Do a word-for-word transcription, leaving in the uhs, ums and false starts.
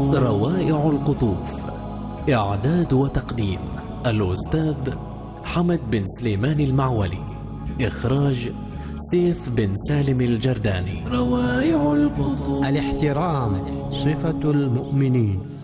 روائع القطوف. إعداد وتقديم الأستاذ حمد بن سليمان المعولي. إخراج سيف بن سالم الجرداني. روائع القطوف. الاحترام صفة المؤمنين.